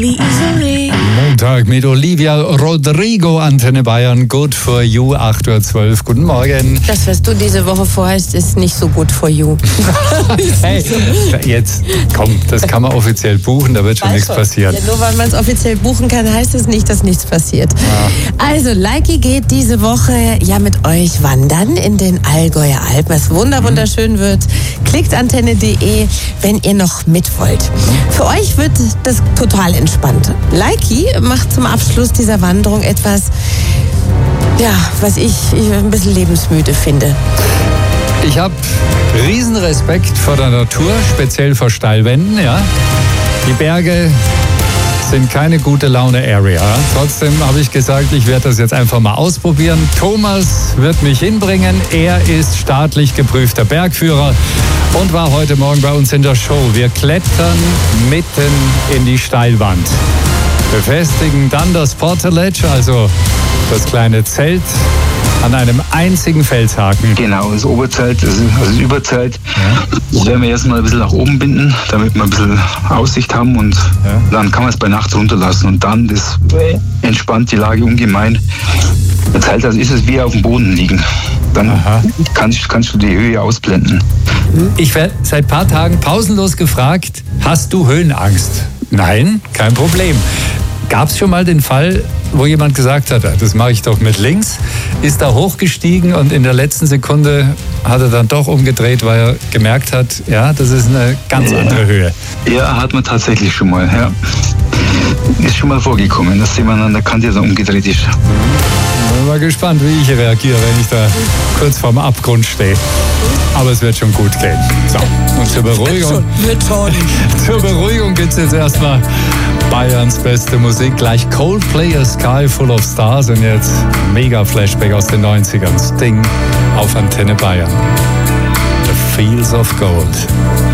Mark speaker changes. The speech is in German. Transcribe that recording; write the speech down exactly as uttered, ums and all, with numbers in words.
Speaker 1: Montag mit Olivia Rodrigo, Antenne Bayern, Good for You, acht Uhr zwölf. Guten Morgen.
Speaker 2: Das, was du diese Woche vorhast, ist nicht so gut for you.
Speaker 1: Hey, jetzt, komm, das kann man offiziell buchen, da wird schon nichts passieren.
Speaker 2: Ja, nur weil man es offiziell buchen kann, heißt es nicht, dass nichts passiert. Ja. Also, Likey geht diese Woche ja mit euch wandern in den Allgäuer Alpen, was wunder wunderschön wird. Klickt antenne punkt de, wenn ihr noch mit wollt. Für euch wird das total entspannt. Likey macht zum Abschluss dieser Wanderung etwas, ja, was ich, ich ein bisschen lebensmüde finde.
Speaker 1: Ich habe riesen Respekt vor der Natur, speziell vor Steilwänden, ja. Die Berge sind keine gute Laune-Area. Trotzdem habe ich gesagt, ich werde das jetzt einfach mal ausprobieren. Thomas wird mich hinbringen. Er ist staatlich geprüfter Bergführer und war heute Morgen bei uns in der Show. Wir klettern mitten in die Steilwand. Befestigen dann das Portaledge, also das kleine Zelt, an einem einzigen Felshaken.
Speaker 3: Genau, das Oberzelt, also das Überzelt. Ja. Das werden wir erstmal ein bisschen nach oben binden, damit wir ein bisschen Aussicht haben und ja. Dann kann man es bei Nacht runterlassen und dann das entspannt die Lage ungemein. Das Zelt, also ist es wie auf dem Boden liegen. Dann kannst, kannst du die Höhe ausblenden.
Speaker 1: Ich werde seit ein paar Tagen pausenlos gefragt, hast du Höhenangst? Nein, kein Problem. Gab es schon mal den Fall, wo jemand gesagt hat, das mache ich doch mit links, ist da hochgestiegen und in der letzten Sekunde hat er dann doch umgedreht, weil er gemerkt hat, ja, das ist eine ganz andere
Speaker 3: ja.
Speaker 1: Höhe.
Speaker 3: Ja, hat man tatsächlich schon mal, ja. Ist schon mal vorgekommen, dass jemand an der Kante so umgedreht ist.
Speaker 1: Bin mal gespannt, wie ich reagiere, wenn ich da kurz vorm Abgrund stehe. Aber es wird schon gut gehen. So, und zur Beruhigung,
Speaker 2: Wird schon.
Speaker 1: zur Beruhigung gibt es jetzt erstmal Bayerns beste Musik. Gleich Coldplay, A Sky Full of Stars und jetzt mega Flashback aus den neunzigern. Sting auf Antenne Bayern. The Fields of Gold.